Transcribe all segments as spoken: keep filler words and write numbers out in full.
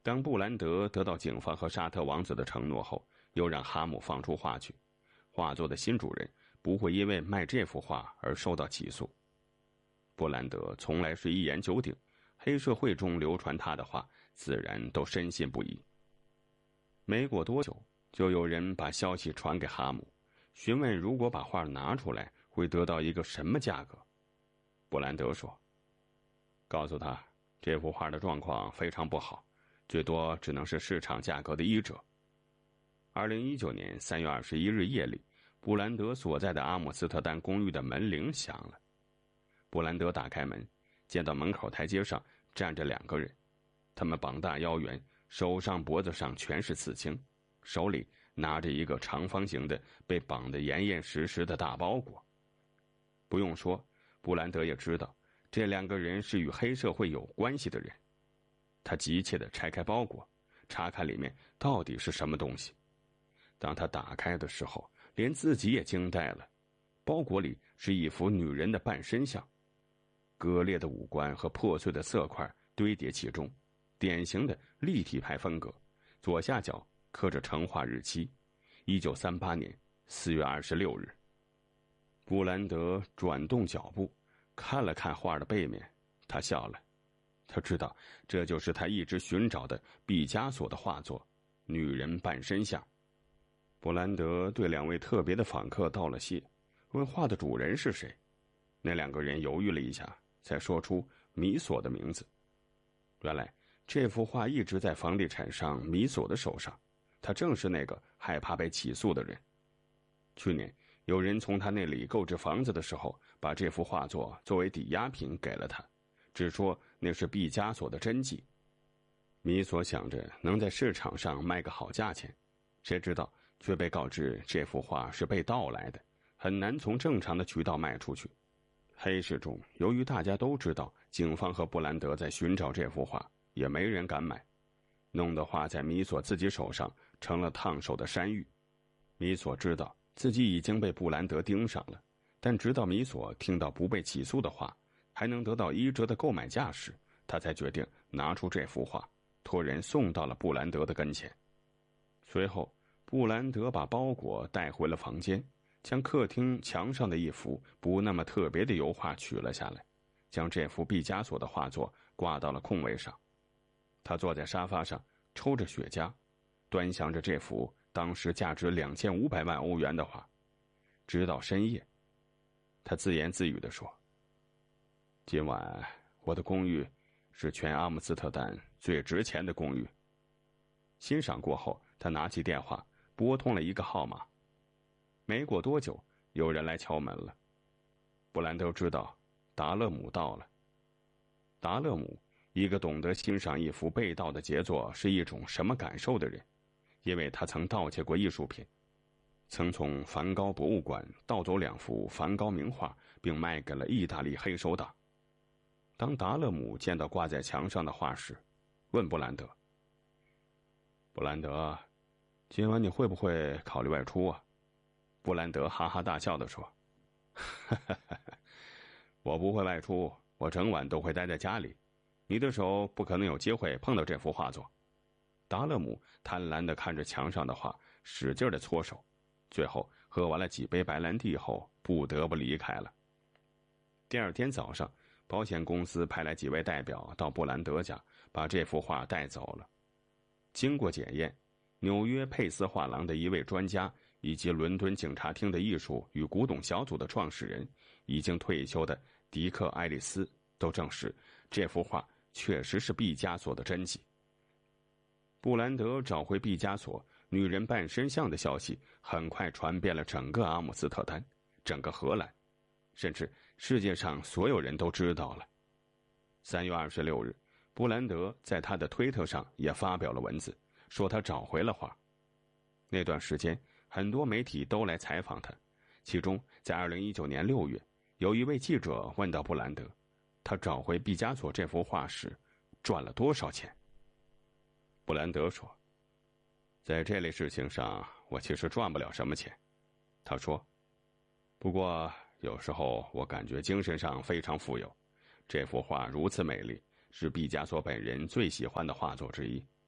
当布兰德得到警方和沙特王子的承诺后，又让哈姆放出画去，画作的新主人不会因为卖这幅画而受到起诉。布兰德从来是一言九鼎，黑社会中流传他的话，自然都深信不疑。没过多久，就有人把消息传给哈姆，询问如果把画拿出来会得到一个什么价格。布兰德说，告诉他这幅画的状况非常不好，最多只能是市场价格的一折。二零一九年三月二十一日夜里，布兰德所在的阿姆斯特丹公寓的门铃响了。布兰德打开门，见到门口台阶上站着两个人，他们膀大腰圆，手上脖子上全是刺青，手里拿着一个长方形的被绑得严严实实的大包裹。不用说，布兰德也知道这两个人是与黑社会有关系的人。他急切地拆开包裹，查看里面到底是什么东西。当他打开的时候，连自己也惊呆了。包裹里是一幅女人的半身像，割裂的五官和破碎的色块堆叠其中，典型的立体派风格。左下角刻着成画日期，一九三八年四月二十六日。布兰德转动脚步，看了看画的背面，他笑了。他知道这就是他一直寻找的毕加索的画作《女人半身像》。布兰德对两位特别的访客道了谢，问画的主人是谁。那两个人犹豫了一下，才说出米索的名字。原来这幅画一直在房地产商米索的手上，他正是那个害怕被起诉的人。去年有人从他那里购置房子的时候，把这幅画作作为抵押品给了他，只说那是毕加索的真迹。米索想着能在市场上卖个好价钱，谁知道却被告知这幅画是被盗来的，很难从正常的渠道卖出去。黑市中，由于大家都知道警方和布兰德在寻找这幅画，也没人敢买，弄得画在米索自己手上成了烫手的山芋。米索知道自己已经被布兰德盯上了，但直到米索听到不被起诉的话，还能得到一折的购买价时，他才决定拿出这幅画，托人送到了布兰德的跟前。随后布兰德把包裹带回了房间，将客厅墙上的一幅不那么特别的油画取了下来，将这幅毕加索的画作挂到了空位上。他坐在沙发上抽着雪茄，端详着这幅当时价值两千五百万欧元的画，直到深夜。他自言自语地说，今晚我的公寓是全阿姆斯特丹最值钱的公寓。欣赏过后，他拿起电话拨通了一个号码。没过多久，有人来敲门了。布兰德知道达勒姆到了。达勒姆，一个懂得欣赏一幅被盗的杰作是一种什么感受的人，因为他曾盗窃过艺术品，曾从梵高博物馆盗走两幅梵高名画，并卖给了意大利黑手党。当达勒姆见到挂在墙上的画时，问布兰德，布兰德，今晚你会不会考虑外出啊？布兰德哈哈大笑地说，哈哈哈哈，我不会外出，我整晚都会待在家里，你的手不可能有机会碰到这幅画作。达勒姆贪婪地看着墙上的画，使劲地搓手，最后喝完了几杯白兰地后，不得不离开了。第二天早上，保险公司派来几位代表到布兰德家，把这幅画带走了。经过检验，纽约佩斯画廊的一位专家以及伦敦警察厅的艺术与古董小组的创始人，已经退休的迪克·爱丽丝都证实这幅画确实是毕加索的真迹。布兰德找回毕加索女人半身像的消息很快传遍了整个阿姆斯特丹，整个荷兰，甚至世界上所有人都知道了。三月二十六日，布兰德在他的推特上也发表了文字，说他找回了画。那段时间，很多媒体都来采访他，其中在二零一九年六月，有一位记者问到布兰德，他找回毕加索这幅画时赚了多少钱。布兰德说，在这类事情上我其实赚不了什么钱。他说，不过有时候我感觉精神上非常富有，这幅画如此美丽，是毕加索本人最喜欢的画作之一。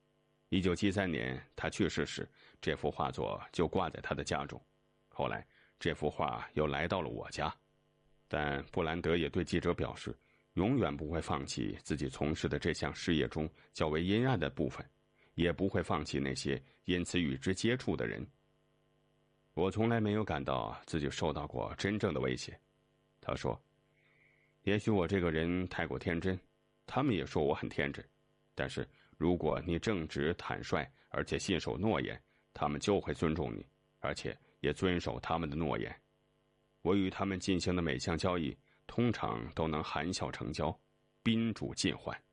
一九七三年他去世时，这幅画作就挂在他的家中。后来这幅画又来到了我家，但布兰德也对记者表示，永远不会放弃自己从事的这项事业中较为阴暗的部分，也不会放弃那些因此与之接触的人。我从来没有感到自己受到过真正的威胁，他说。也许我这个人太过天真，他们也说我很天真，但是如果你正直坦率，而且信守诺言，他们就会尊重你，而且也遵守他们的诺言。我与他们进行的每项交易，通常都能含笑成交，宾主尽欢。